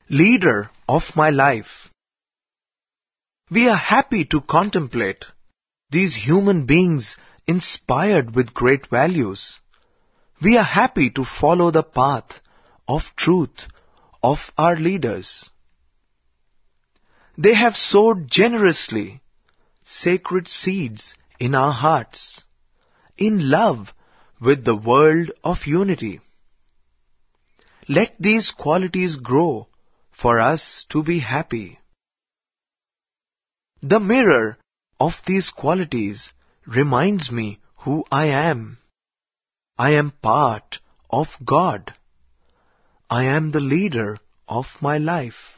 leader of my life. We are happy to contemplate these human beings inspired with great values. We are happy to follow the path of truth of our leaders. They have sowed generously sacred seeds in our hearts, in love with the world of unity. Let these qualities grow for us to be happy. The mirror of these qualities reminds me who I am. I am part of God. I am the leader of my life.